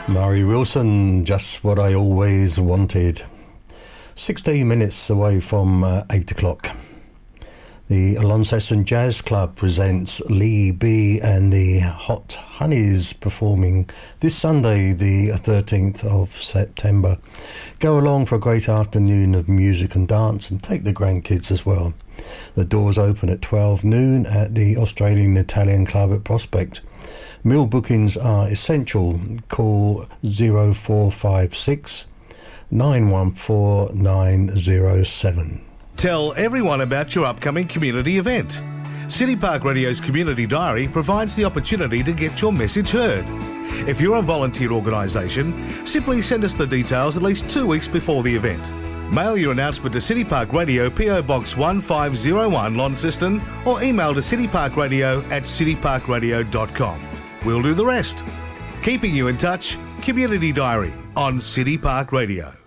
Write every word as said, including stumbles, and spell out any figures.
Murray Wilson, Just What I Always Wanted. sixteen minutes away from uh, eight o'clock. The Launceston Jazz Club presents Lee B and the Hot Honeys performing this Sunday, the thirteenth of September. Go along for a great afternoon of music and dance and take the grandkids as well. The doors open at twelve noon at the Australian Italian Club at Prospect. Meal bookings are essential. Call zero four five six, nine one four, nine zero seven. Tell everyone about your upcoming community event. City Park Radio's Community Diary provides the opportunity to get your message heard. If you're a volunteer organisation, simply send us the details at least two weeks before the event. Mail your announcement to City Park Radio, P O Box one five zero one, Launceston, or email to cityparkradio at cityparkradio dot com. We'll do the rest. Keeping you in touch, Community Diary on City Park Radio.